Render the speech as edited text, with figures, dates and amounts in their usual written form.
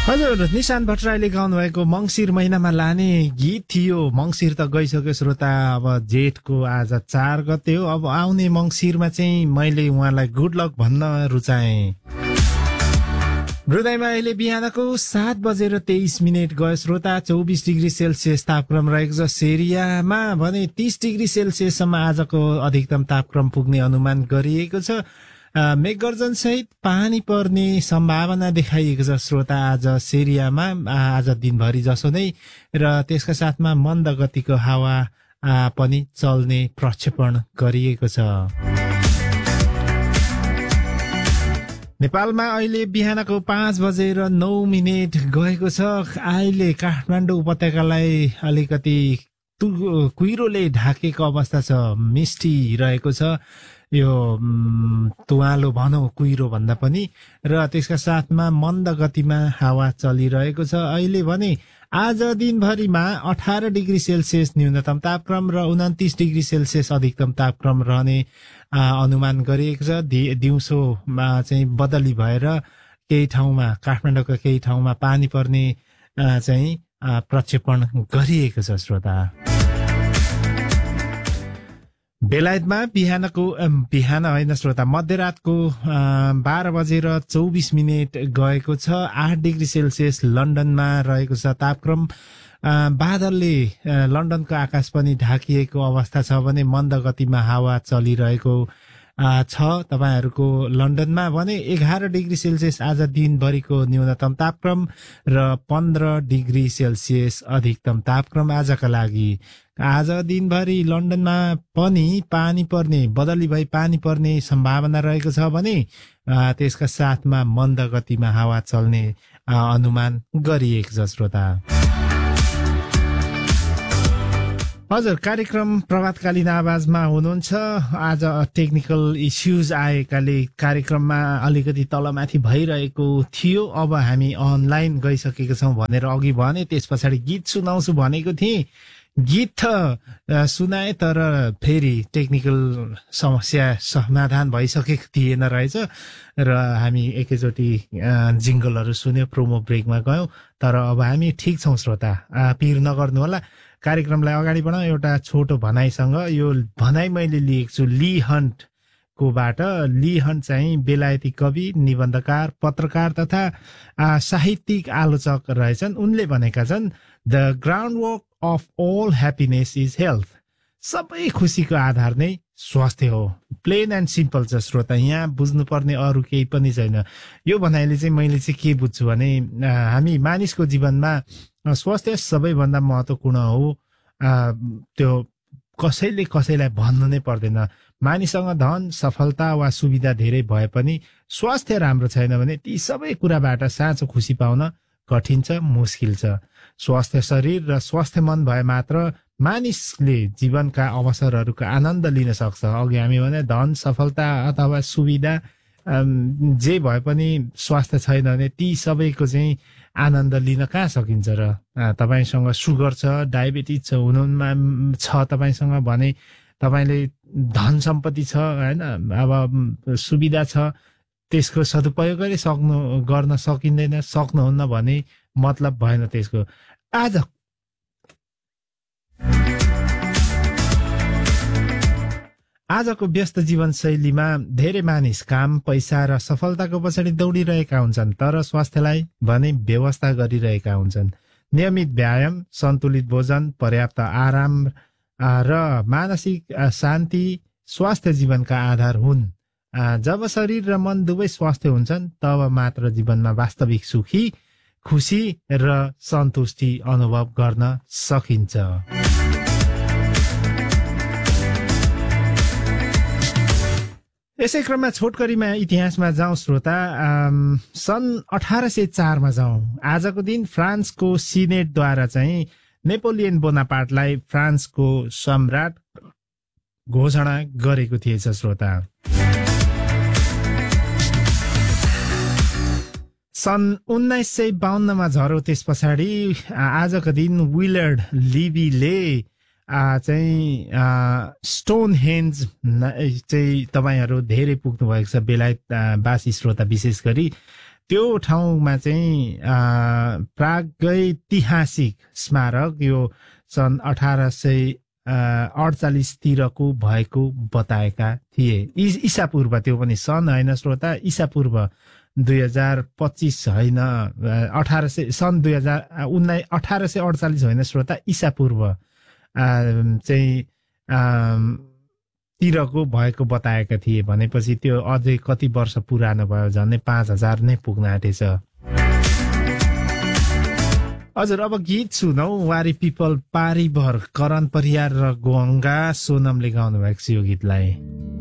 हजुर, निशान भट्टराईले गाउनु भएको मङ्सिर महिनामा लाने गीत थियो। मङ्सिर त गइसक्यो श्रोता, अब जेठको आज 4 गते हो। अब आउने मङ्सिरमा चाहिँ मैले उहाँलाई गुड लक भन्न रुचाएँ। हृदयमा अहिले बिहानको 7:23 गयो श्रोता। 24 डिग्री सेल्सियस तापक्रम रहेको छ सेरियामा भने 30 डिग्री सेल्सियससम्म आजको अधिकतम तापक्रम पुग्ने अनुमान गरिएको छ। मेघगर्जन सहित पानी पर्ने सम्भावना देखाइएको छ श्रोता आज सेरियामा, आज दिनभरि जसो नै। र त्यसका साथमा मन्द गतिको हावा पनि चल्ने प्रक्षेपण गरिएको छ। नेपालमा अहिले बिहानको 5:09 गएको छ। अहिले काठमाडौँ उपत्यकालाई अलिकति कुहिरोले ढाकेको अवस्था छ, मिस्टी रहेको छ। यो तुवालो भनौँ, कुहिरो भन्दा पनि। र त्यसका साथमा मन्द गतिमा हावा चलिरहेको छ। अहिले भने आज दिनभरिमा 18 डिग्री सेल्सियस न्यूनतम तापक्रम र 29 डिग्री सेल्सियस अधिकतम तापक्रम रहने अनुमान गरिएको छ। दिउँसोमा चाहिँ बदली भएर केही ठाउँमा, काठमाडौँका केही ठाउँमा पानी पर्ने चाहिँ प्रक्षेपण गरिएको छ श्रोता। बेलायतमा बिहान होइन श्रोता, मध्यरातको 12:24 गएको छ। 8 डिग्री सेल्सियस लन्डनमा रहेको छ तापक्रम। बादलले लन्डनको आकाश पनि ढाकिएको अवस्था छ भने मन्द गतिमा हावा चलिरहेको छ तपाईहरूको लन्डनमा भने। 11 डिग्री सेल्सियस आज दिनभरिको न्यूनतम तापक्रम र 15 डिग्री सेल्सियस अधिकतम तापक्रम आजका लागि। आज दिनभरि लन्डनमा पनि पानी पर्ने, बदली भई पानी पर्ने सम्भावना रहेको छ भने त्यसका साथमा मन्द गतिमा हावा चल्ने अनुमान गरिएको छ श्रोता। हजुर, कार्यक्रम प्रभातकालीन आवाजमा हुनुहुन्छ। आज टेक्निकल इस्युज आएकाले कार्यक्रममा अलिकति तलमाथि भइरहेको थियो। अब हामी अनलाइन गइसकेका छौँ भनेर अघि भने, त्यस पछाडि गीत सुनाउँछु भनेको थिएँ। गीत त सुनाए तर फेरि टेक्निकल समस्या समाधान भइसकेको थिएन रहेछ र हामी एकैचोटि जिङ्गलहरू सुन्यो, प्रोमो ब्रेकमा गयौँ। तर अब हामी ठिक छौँ श्रोता, पिर नगर्नु होला। कार्यक्रमलाई अगाडि बढाउँ एउटा छोटो भनाइसँग। यो भनाइ मैले लिएको छु ली हन्टकोबाट। ली हन्ट चाहिँ बेलायती कवि, निबन्धकार, पत्रकार तथा साहित्यिक आलोचक रहेछन्। उनले भनेका छन्, the ground work of all happiness is health. सबै खुसीको आधार नै स्वास्थ्य हो। प्लेन एन्ड सिम्पल छ श्रोता, यहाँ बुझ्नुपर्ने अरू केही पनि छैन। यो भनाइले चाहिँ मैले चाहिँ के बुझ्छु भने, हामी मानिसको जीवनमा स्वास्थ्य सबैभन्दा महत्त्वपूर्ण हो। त्यो कसैले कसैलाई भन्नु नै पर्दैन। मानिससँग धन, सफलता वा सुविधा धेरै भए पनि स्वास्थ्य राम्रो छैन भने ती सबै कुराबाट साँचो खुसी पाउन कठिन छ, मुस्किल छ। स्वास्थ्य शरीर र स्वास्थ्य मन भए मात्र मानिसले जीवनका अवसरहरूको आनन्द लिन सक्छ। अघि हामी भने धन, सफलता अथवा सुविधा जे भए पनि स्वास्थ्य छैन भने ती सबैको चाहिँ आनन्द लिन कहाँ सकिन्छ र। तपाईसँग सुगर छ, डायबिटिज छ, हुनुमा छ तपाईसँग भने तपाईँले धन सम्पत्ति छ होइन, अब सुविधा छ, त्यसको सदुपयोगै गर्न सकिँदैन, सक्नुहुन्न भने मतलब भएन त्यसको। आजको व्यस्त जीवनशैलीमा धेरै मानिस काम, पैसा र सफलताको पछाडि दौडिरहेका हुन्छन्, तर स्वास्थ्यलाई भने व्यवस्था गरिरहेका हुन्छन्। नियमित व्यायाम, सन्तुलित भोजन, पर्याप्त आराम र मानसिक शान्ति स्वास्थ्य जीवनका आधार हुन्। जब शरीर र मन दुवै स्वास्थ्य हुन्छन् तब मात्र जीवनमा वास्तविक सुखी, खुसी र सन्तुष्टि अनुभव गर्न सकिन्छ। यसै क्रममा छोटकरीमा इतिहासमा जाउँ श्रोता। सन् 1804 जाउँ। आजको दिन फ्रान्सको सिनेटद्वारा चाहिँ नेपोलियन बोनापार्टलाई फ्रान्सको सम्राट घोषणा गरेको थिएछ श्रोता। सन् 1952 झऱ्यो त्यस पछाडि आजको दिन विलियर्ड लिबीले चाहिँ स्टोनहेन्ज चाहिँ तपाईहरू धेरै पुग्नु भएको छ बेलायत वासी श्रोता विशेष गरी त्यो ठाउँमा चाहिँ प्रागैतिहासिक स्मारक यो सन् 1848 तिरको भएको बताएका थिए। ईसा पूर्व, त्यो पनि सन होइन श्रोता, ईसा पूर्व 2025 होइन, 1848 होइन श्रोता, ईसा पूर्व चाहिँ तिरको भएको बताएका थिए भनेपछि त्यो अझै कति वर्ष पुरानो भयो, झन्डै 5000 नै पुग्न आँटेछ। हजुर, अब गीत सुनौ। वारी पिपल पारीभर, करण परियार र गोङ्गा सोनमले गाउनु भएको छ यो गीतलाई।